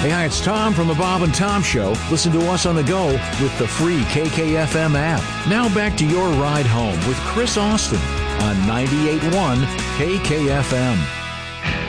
Hey, hi, it's Tom from the Bob and Tom Show. Listen to us on the go with the free KKFM app. Now back to your ride home with Chris Austin on 98.1 KKFM.